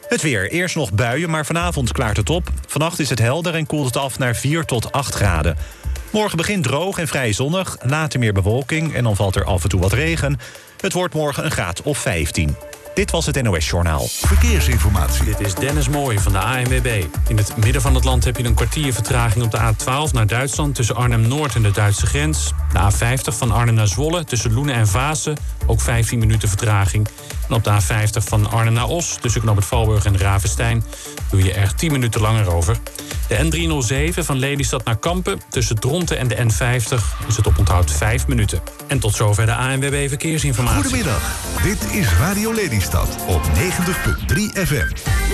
Het weer. Eerst nog buien, maar vanavond klaart het op. Vannacht is het helder en koelt het af naar 4 tot 8 graden. Morgen begint droog en vrij zonnig. Later meer bewolking en dan valt er af en toe wat regen. Het wordt morgen een graad of 15. Dit was het NOS Journaal. Verkeersinformatie. Dit is Dennis Mooij van de ANWB. In het midden van het land heb je een kwartier vertraging op de A12 naar Duitsland... tussen Arnhem-Noord en de Duitse grens. De A50 van Arnhem naar Zwolle tussen Loenen en Vaassen. Ook 15 minuten vertraging. En op de A50 van Arnhem naar Os tussen Knoop het Valburg en Ravenstein... doe je er 10 minuten langer over. De N307 van Lelystad naar Kampen tussen Dronten en de N50... is het oponthoud 5 minuten. En tot zover de ANWB Verkeersinformatie. Goedemiddag, dit is Radio Lelystad op 90.3 FM.